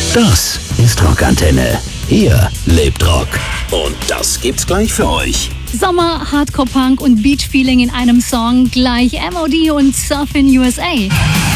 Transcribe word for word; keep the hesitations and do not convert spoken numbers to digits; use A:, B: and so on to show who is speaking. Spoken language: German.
A: Das ist Rockantenne. Hier lebt Rock. Und das gibt's gleich für euch.
B: Sommer, Hardcore-Punk und Beach-Feeling in einem Song, gleich M O D und Surfin' U S A.